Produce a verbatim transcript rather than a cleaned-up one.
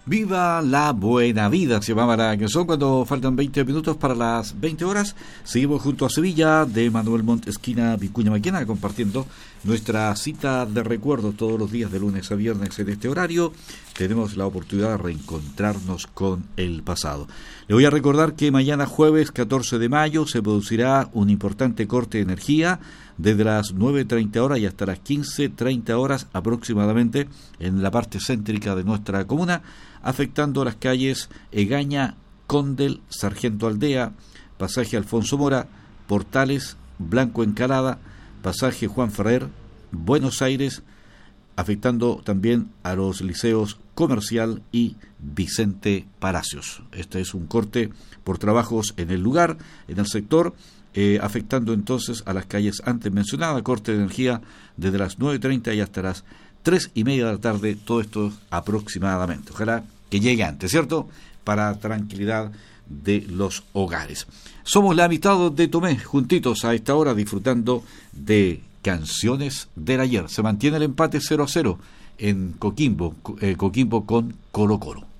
Viva la buena vida, se llamaba la canción. Cuando faltan veinte minutos para las veinte horas, seguimos junto a Sevilla, de Manuel Montt, esquina Vicuña Maquena, compartiendo nuestra cita de recuerdo todos los días de lunes a viernes en este horario. Tenemos la oportunidad de reencontrarnos con el pasado. Le voy a recordar que mañana jueves catorce de mayo se producirá un importante corte de energía desde las nueve treinta horas y hasta las quince treinta horas aproximadamente en la parte céntrica de nuestra comuna, afectando las calles Egaña, Condel, Sargento Aldea, pasaje Alfonso Mora, Portales, Blanco Encalada, pasaje Juan Ferrer, Buenos Aires, afectando también a los liceos Comercial y Vicente Palacios. Este es un corte por trabajos en el lugar, en el sector, eh, afectando entonces a las calles antes mencionadas, corte de energía desde las nueve treinta y hasta las tres y media de la tarde, todo esto aproximadamente. Ojalá que llegue antes, ¿cierto? Para tranquilidad de los hogares. Somos la amistad de Tomé, juntitos a esta hora, disfrutando de canciones del ayer. Se mantiene el empate cero a cero en Coquimbo, eh, Coquimbo con Colo Colo.